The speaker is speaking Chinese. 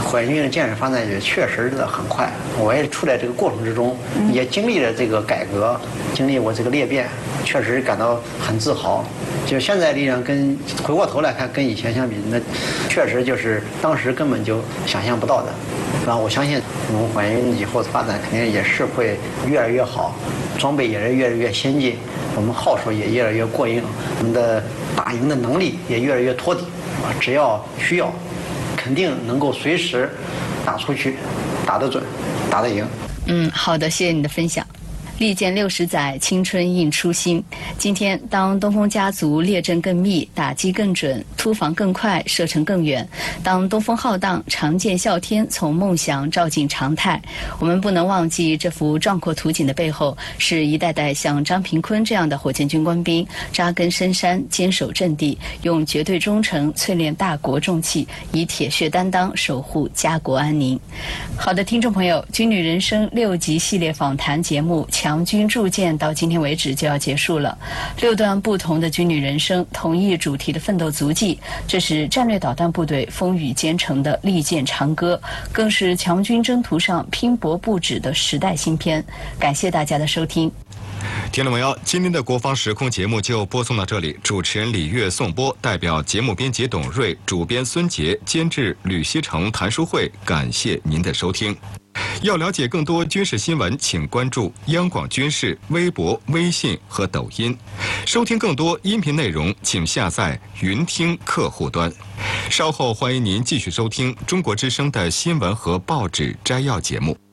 火箭军的建设发展也确实的很快，我也处在这个过程之中，也经历了这个改革，经历过这个裂变，确实感到很自豪。就现在力量跟回过头来看，跟以前相比，那确实就是当时根本就想象不到的。然后我相信我们火箭军以后的发展肯定也是会越来越好，装备也是越来越先进，我们号数也越来越过硬，我们的打赢的能力也越来越托底。只要需要，肯定能够随时打出去，打得准，打得赢。 好的，谢谢你的分享。历建60载，青春印初心。今天，当东风家族列阵更密，打击更准，突防更快，射程更远，当东风浩荡，长剑啸天，从梦想照进常态，我们不能忘记这幅壮阔图景的背后，是一代代像张平坤这样的火箭军官兵扎根深山，坚守阵地，用绝对忠诚淬炼大国重器，以铁血担当守护家国安宁。好的，听众朋友，《军旅人生》6集系列访谈节目强军铸剑到今天为止就要结束了，6段不同的军旅人生，同一主题的奋斗足迹，这是战略导弹部队风雨兼程的利剑长歌，更是强军征途上拼搏不止的时代新篇。感谢大家的收听。 听众朋友，今天的国防时空节目就播送到这里，主持人李月颂播，代表节目编辑董瑞、主编孙杰、监制吕希成、谭书慧，感谢您的收听。要了解更多军事新闻，请关注央广军事微博、微信和抖音。收听更多音频内容，请下载云听客户端。稍后欢迎您继续收听中国之声的新闻和报纸摘要节目。